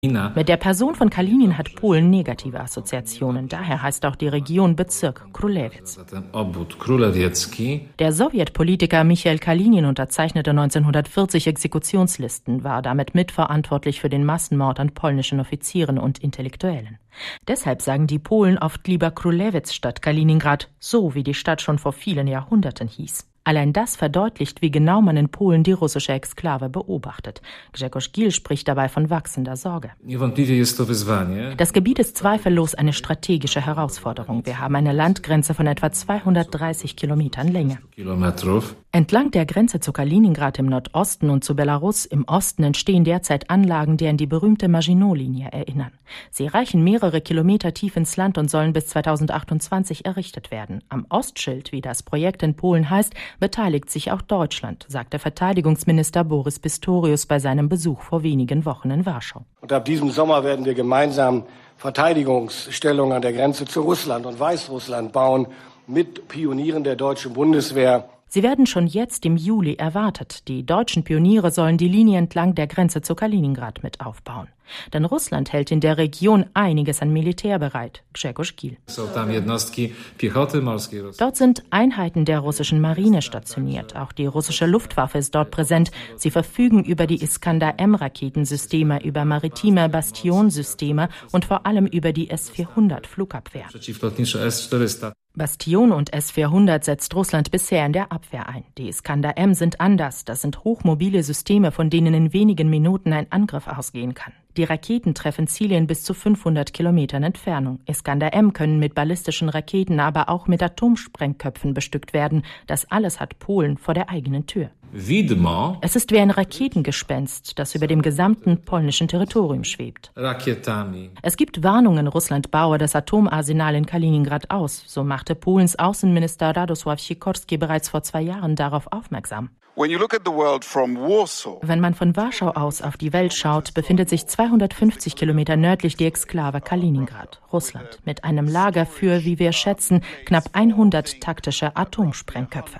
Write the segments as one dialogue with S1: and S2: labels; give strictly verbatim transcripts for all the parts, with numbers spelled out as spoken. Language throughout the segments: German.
S1: Mit der Person von Kalinin hat Polen negative Assoziationen. Daher heißt auch die Region Bezirk Królewicz. Der Sowjetpolitiker Michail Kalinin unterzeichnete neunzehnhundertvierzig Exekutionslisten, war damit mitverantwortlich für den Massenmord an polnischen Offizieren und Intellektuellen. Deshalb sagen die Polen oft lieber Królewicz statt Kaliningrad, so wie die Stadt schon vor vielen Jahrhunderten hieß. Allein das verdeutlicht, wie genau man in Polen die russische Exklave beobachtet. Grzegorz Gil spricht dabei von wachsender Sorge. Das Gebiet ist zweifellos eine strategische Herausforderung. Wir haben eine Landgrenze von etwa zweihundertdreißig Kilometern Länge. Entlang der Grenze zu Kaliningrad im Nordosten und zu Belarus im Osten entstehen derzeit Anlagen, die an die berühmte Maginot-Linie erinnern. Sie reichen mehrere Kilometer tief ins Land und sollen bis zweitausendachtundzwanzig errichtet werden. Am Ostschild, wie das Projekt in Polen heißt, beteiligt sich auch Deutschland, sagte Verteidigungsminister Boris Pistorius bei seinem Besuch vor wenigen Wochen in Warschau.
S2: Und ab diesem Sommer werden wir gemeinsam Verteidigungsstellungen an der Grenze zu Russland und Weißrussland bauen, mit Pionieren der deutschen Bundeswehr.
S1: Sie werden schon jetzt im Juli erwartet. Die deutschen Pioniere sollen die Linie entlang der Grenze zu Kaliningrad mit aufbauen. Denn Russland hält in der Region einiges an Militär bereit. Grzegorz Gil. Dort sind Einheiten der russischen Marine stationiert. Auch die russische Luftwaffe ist dort präsent. Sie verfügen über die Iskander-M-Raketensysteme, über maritime Bastion-Systeme und vor allem über die S vierhundert Flugabwehr. Bastion und S vierhundert setzt Russland bisher in der Abwehr ein. Die Iskander-M sind anders. Das sind hochmobile Systeme, von denen in wenigen Minuten ein Angriff ausgehen kann. Die Raketen treffen Ziele in bis zu fünfhundert Kilometern Entfernung. Iskander-M können mit ballistischen Raketen, aber auch mit Atomsprengköpfen bestückt werden. Das alles hat Polen vor der eigenen Tür. Es ist wie ein Raketengespenst, das über dem gesamten polnischen Territorium schwebt. Es gibt Warnungen, Russland baue das Atomarsenal in Kaliningrad aus. So machte Polens Außenminister Radosław Sikorski bereits vor zwei Jahren darauf aufmerksam. Wenn man von Warschau aus auf die Welt schaut, befindet sich zweihundertfünfzig Kilometer nördlich die Exklave Kaliningrad, Russland, mit einem Lager für, wie wir schätzen, knapp hundert taktische Atomsprengköpfe.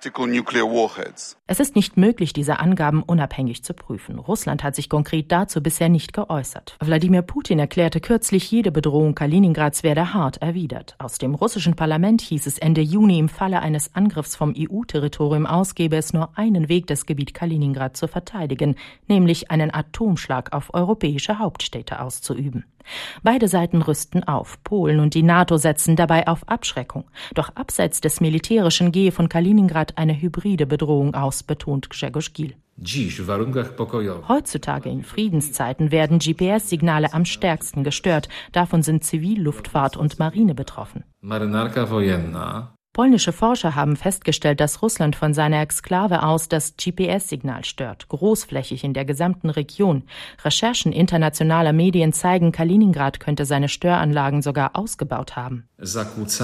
S1: Es ist nicht möglich, diese Angaben unabhängig zu prüfen. Russland hat sich konkret dazu bisher nicht geäußert. Wladimir Putin erklärte kürzlich, jede Bedrohung Kaliningrads werde hart erwidert. Aus dem russischen Parlament hieß es Ende Juni, im Falle eines Angriffs vom E U-Territorium aus gäbe es nur einen Weg, das Gebiet Kaliningrad zu verteidigen, nämlich einen Atomschlag auf europäische Hauptstädte auszuüben. Beide Seiten rüsten auf. Polen und die NATO setzen dabei auf Abschreckung. Doch abseits des Militärischen gehe von Kaliningrad eine hybride Bedrohung aus, betont Grzegorz Gil. Heutzutage in Friedenszeiten werden G P S-Signale am stärksten gestört. Davon sind Zivilluftfahrt und Marine betroffen. Polnische Forscher haben festgestellt, dass Russland von seiner Exklave aus das G P S-Signal stört, großflächig in der gesamten Region. Recherchen internationaler Medien zeigen, Kaliningrad könnte seine Störanlagen sogar ausgebaut haben. Das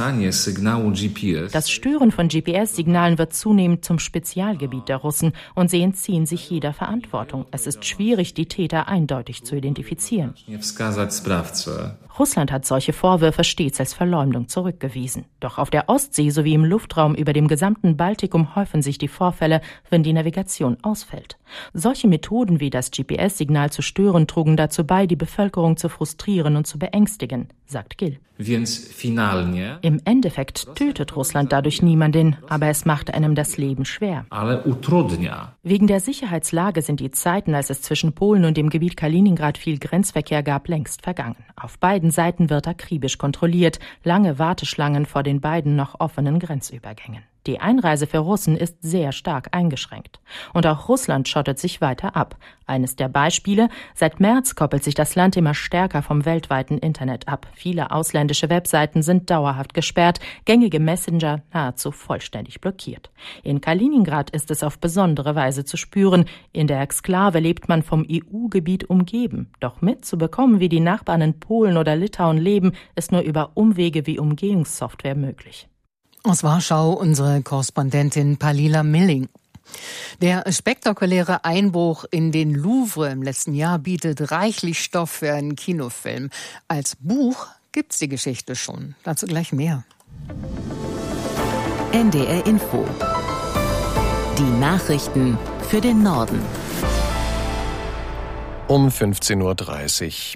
S1: Stören von G P S-Signalen wird zunehmend zum Spezialgebiet der Russen und sie entziehen sich jeder Verantwortung. Es ist schwierig, die Täter eindeutig zu identifizieren. Russland hat solche Vorwürfe stets als Verleumdung zurückgewiesen. Doch auf der Ostsee sowie im Luftraum über dem gesamten Baltikum häufen sich die Vorfälle, wenn die Navigation ausfällt. Solche Methoden wie das G P S-Signal zu stören trugen dazu bei, die Bevölkerung zu frustrieren und zu beängstigen, sagt Gil. Im Endeffekt tötet Russland dadurch niemanden, aber es macht einem das Leben schwer. Wegen der Sicherheitslage sind die Zeiten, als es zwischen Polen und dem Gebiet Kaliningrad viel Grenzverkehr gab, längst vergangen. Auf beiden Seiten wird akribisch kontrolliert, lange Warteschlangen vor den beiden noch offenen Grenzübergängen. Die Einreise für Russen ist sehr stark eingeschränkt. Und auch Russland schottet sich weiter ab. Eines der Beispiele: Seit März koppelt sich das Land immer stärker vom weltweiten Internet ab. Viele ausländische Webseiten sind dauerhaft gesperrt, gängige Messenger nahezu vollständig blockiert. In Kaliningrad ist es auf besondere Weise zu spüren. In der Exklave lebt man vom E U-Gebiet umgeben. Doch mitzubekommen, wie die Nachbarn in Polen oder Litauen leben, ist nur über Umwege wie Umgehungssoftware möglich.
S3: Aus Warschau unsere Korrespondentin Palila Milling. Der spektakuläre Einbruch in den Louvre im letzten Jahr bietet reichlich Stoff für einen Kinofilm. Als Buch gibt's die Geschichte schon. Dazu gleich mehr.
S4: N D R Info. Die Nachrichten für den Norden.
S5: Um fünfzehn Uhr dreißig.